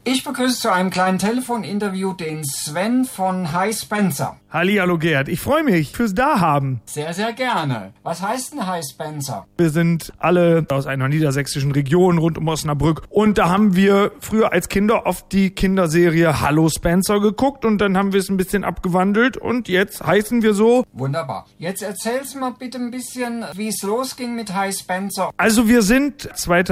Ich begrüße zu einem kleinen Telefoninterview den Sven von Hi Spencer. Hallihallo Gerd, ich freue mich fürs Dahaben. Sehr, sehr gerne. Was heißt denn Hi Spencer? Wir sind alle aus einer niedersächsischen Region rund um Osnabrück und da haben wir früher als Kinder oft die Kinderserie Hallo Spencer geguckt und dann haben wir es ein bisschen abgewandelt und jetzt heißen wir so. Wunderbar. Jetzt erzähl's mal bitte ein bisschen, wie es losging mit Hi Spencer. Also wir sind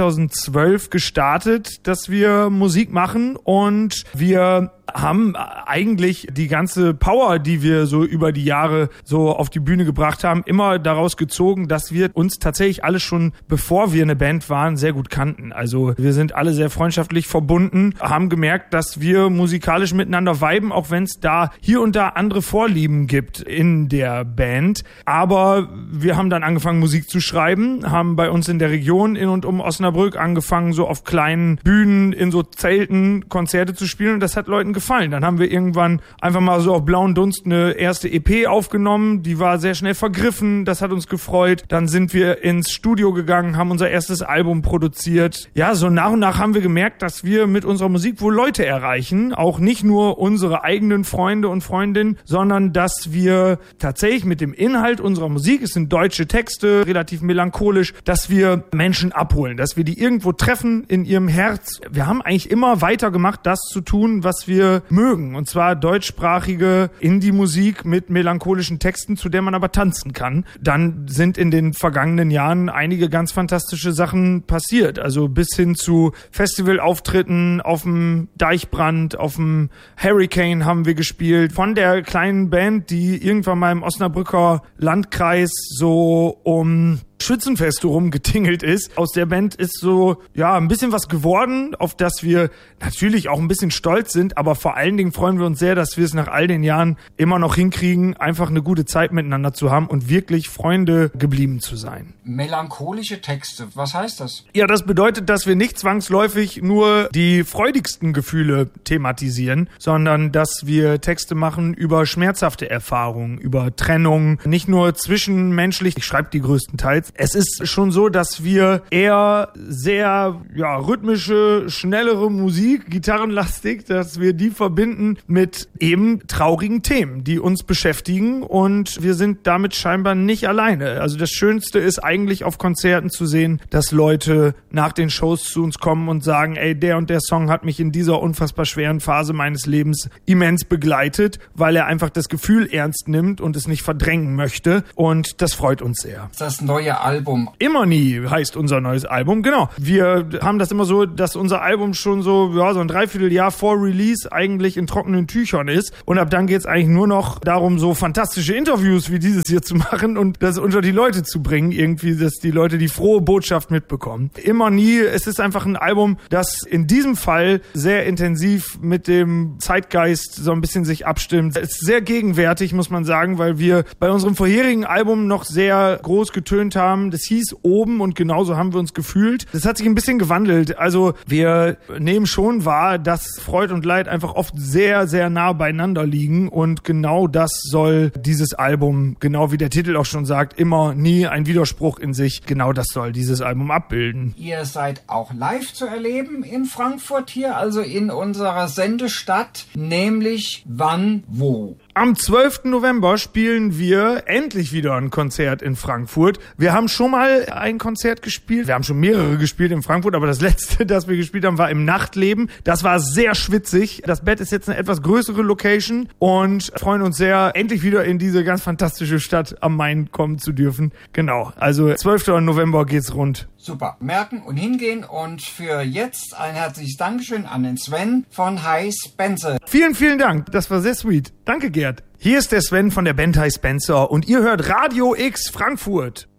2012 gestartet, dass wir Musik machen und wir haben eigentlich die ganze Power, die wir so über die Jahre so auf die Bühne gebracht haben, immer daraus gezogen, dass wir uns tatsächlich alle schon, bevor wir eine Band waren, sehr gut kannten. Also wir sind alle sehr freundschaftlich verbunden, haben gemerkt, dass wir musikalisch miteinander viben, auch wenn es da hier und da andere Vorlieben gibt in der Band. Aber wir haben dann angefangen, Musik zu schreiben, haben bei uns in der Region in und um Osnabrück angefangen, so auf kleinen Bühnen, in so Zelten Konzerte zu spielen und das hat Leuten gefallen. Dann haben wir irgendwann einfach mal so auf blauen Dunst eine erste EP aufgenommen, die war sehr schnell vergriffen, das hat uns gefreut. Dann sind wir ins Studio gegangen, haben unser erstes Album produziert. Ja, so nach und nach haben wir gemerkt, dass wir mit unserer Musik wohl Leute erreichen, auch nicht nur unsere eigenen Freunde und Freundinnen, sondern dass wir tatsächlich mit dem Inhalt unserer Musik, es sind deutsche Texte, relativ melancholisch, dass wir Menschen abholen, dass wir die irgendwo treffen in ihrem Herz. Wir haben eigentlich immer weitergemacht, das zu tun, was wir mögen. Und zwar deutschsprachige Indie-Musik mit melancholischen Texten, zu der man aber tanzen kann. Dann sind in den vergangenen Jahren einige ganz fantastische Sachen passiert. Also bis hin zu Festivalauftritten auf dem Deichbrand, auf dem Hurricane haben wir gespielt. Von der kleinen Band, die irgendwann mal im Osnabrücker Landkreis so um Schützenfeste rumgetingelt ist. Aus der Band ist so, ja, ein bisschen was geworden, auf das wir natürlich auch ein bisschen stolz sind, aber vor allen Dingen freuen wir uns sehr, dass wir es nach all den Jahren immer noch hinkriegen, einfach eine gute Zeit miteinander zu haben und wirklich Freunde geblieben zu sein. Melancholische Texte, was heißt das? Ja, das bedeutet, dass wir nicht zwangsläufig nur die freudigsten Gefühle thematisieren, sondern dass wir Texte machen über schmerzhafte Erfahrungen, über Trennung, nicht nur zwischenmenschlich, ich schreibe die größtenteils. Es ist schon so, dass wir eher sehr rhythmische, schnellere Musik, gitarrenlastig, dass wir die verbinden mit eben traurigen Themen, die uns beschäftigen und wir sind damit scheinbar nicht alleine. Also das Schönste ist eigentlich auf Konzerten zu sehen, dass Leute nach den Shows zu uns kommen und sagen, ey, der und der Song hat mich in dieser unfassbar schweren Phase meines Lebens immens begleitet, weil er einfach das Gefühl ernst nimmt und es nicht verdrängen möchte und das freut uns sehr. Das neue Album. Immer nie heißt unser neues Album, genau. Wir haben das immer so, dass unser Album schon so ein Dreivierteljahr vor Release eigentlich in trockenen Tüchern ist und ab dann geht es eigentlich nur noch darum, so fantastische Interviews wie dieses hier zu machen und das unter die Leute zu bringen, irgendwie, dass die Leute die frohe Botschaft mitbekommen. Immer nie, es ist einfach ein Album, das in diesem Fall sehr intensiv mit dem Zeitgeist so ein bisschen sich abstimmt. Es ist sehr gegenwärtig, muss man sagen, weil wir bei unserem vorherigen Album noch sehr groß getönt haben. Das hieß Oben und genauso haben wir uns gefühlt. Das hat sich ein bisschen gewandelt. Also wir nehmen schon wahr, dass Freud und Leid einfach oft sehr, sehr nah beieinander liegen und genau das soll dieses Album, genau wie der Titel auch schon sagt, immer nie ein Widerspruch in sich. Genau das soll dieses Album abbilden. Ihr seid auch live zu erleben in Frankfurt hier, also in unserer Sendestadt, nämlich wann, wo? Am 12. November spielen wir endlich wieder ein Konzert in Frankfurt. Wir haben schon mal ein Konzert gespielt. Wir haben schon mehrere gespielt in Frankfurt, aber das letzte, das wir gespielt haben, war im Nachtleben. Das war sehr schwitzig. Das Bett ist jetzt eine etwas größere Location und freuen uns sehr, endlich wieder in diese ganz fantastische Stadt am Main kommen zu dürfen. Genau, also 12. November geht's rund. Super, merken und hingehen und für jetzt ein herzliches Dankeschön an den Sven von Hi Spencer. Vielen, vielen Dank, das war sehr sweet. Danke, Gerd. Hier ist der Sven von der Band Hi Spencer und ihr hört Radio X Frankfurt.